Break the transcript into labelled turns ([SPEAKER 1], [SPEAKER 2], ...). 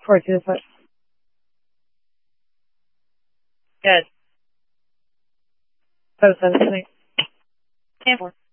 [SPEAKER 1] 4 to the foot.
[SPEAKER 2] Good.
[SPEAKER 1] So 7 to 8.
[SPEAKER 2] And 4.